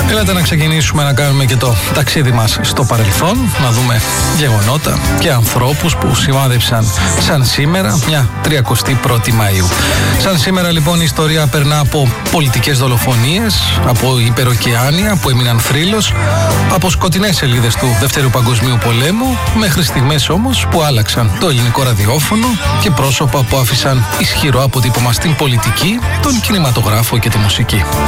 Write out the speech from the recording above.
Έλατε να ξεκινήσουμε να κάνουμε και το ταξίδι μας στο παρελθόν, να δούμε γεγονότα και ανθρώπους που σημάδεψαν σαν σήμερα, μια 31η Μαΐου. Σαν σήμερα λοιπόν η ιστορία περνά από πολιτικές δολοφονίες, από υπεροκεάνια που έμειναν θρύλος, από σκοτεινές σελίδες του Δευτέρου Παγκοσμίου Πολέμου, μέχρι στιγμές όμως που άλλαξαν το ελληνικό ραδιόφωνο και πρόσωπα που άφησαν ισχυρό αποτύπωμα στην πολιτική, τον κινηματογράφο και τη μουσική.